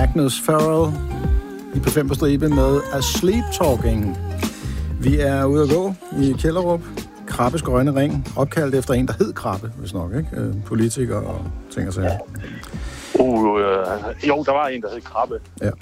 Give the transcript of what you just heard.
Magnus Farrell i P5 på stribe med A Sleep Talking. Vi er ude at gå i Kjellerup. Krabbes grønne ring, opkaldt efter en, der hed Krabbe, hvis nok, ikke? Politiker og ting og sager. Jo, der var en, der hed Krabbe. Ja.